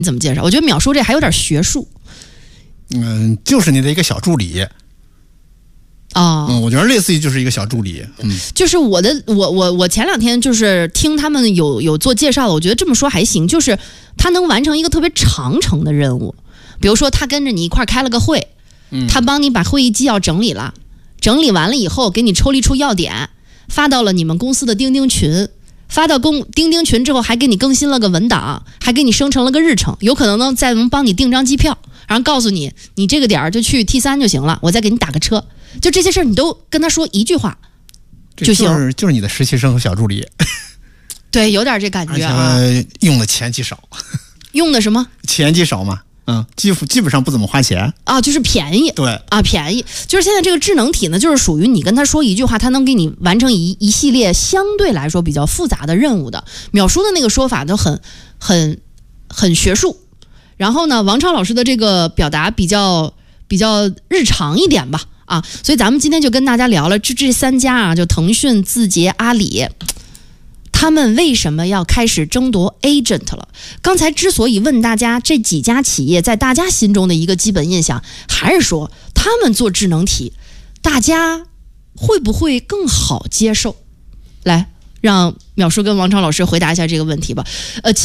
你怎么介绍？我觉得淼叔这还有点学术。 就是你的一个小助理。我觉得类似于就是一个小助理。 就是我前两天就是听他们有做介绍了，我觉得这么说还行，就是他能完成一个特别长程的任务，比如说他跟着你一块开了个会，他帮你把会议纪要整理了，整理完了以后给你抽离出要点，发到了你们公司的钉钉群，发到钉钉群之后还给你更新了个文档，还给你生成了个日程，有可能呢再能帮你订张机票，然后告诉你你这个点就去 T3 就行了，我再给你打个车。就这些事儿你都跟他说一句话就行， 就是你的实习生和小助理。 对，有点这感觉啊。 用的钱极少。 用的什么？ 钱极少嘛。基本上不怎么花钱啊，就是便宜。 对啊，便宜。就是现在这个智能体呢，就是属于你跟他说一句话，他能给你完成一系列相对来说比较复杂的任务的。淼叔的那个说法都很学术，然后呢，王超老师的这个表达比较日常一点吧。所以咱们今天就跟大家聊了这三家啊，就腾讯、字节、阿里，他们为什么要开始争夺 agent 了？刚才之所以问大家这几家企业在大家心中的一个基本印象，还是说他们做智能体，大家会不会更好接受？来，让淼叔跟王超老师回答一下这个问题吧。